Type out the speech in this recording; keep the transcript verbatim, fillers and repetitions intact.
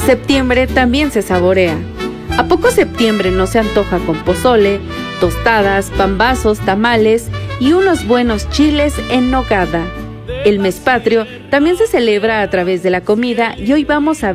Septiembre también se saborea. ¿A poco septiembre no se antoja con pozole, tostadas, pambazos, tamales y unos buenos chiles en nogada? El mes patrio también se celebra a través de la comida y hoy vamos a